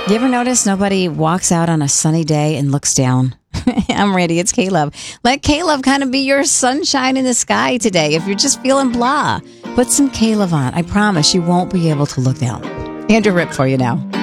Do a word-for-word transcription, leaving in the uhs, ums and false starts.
You ever notice nobody walks out on a sunny day and looks down? I'm Randy. It's K-Love. Let K-Love kind of be your sunshine in the sky today. If you're just feeling blah, put some K-Love on. I promise you won't be able to look down. Andrew Rip for you now.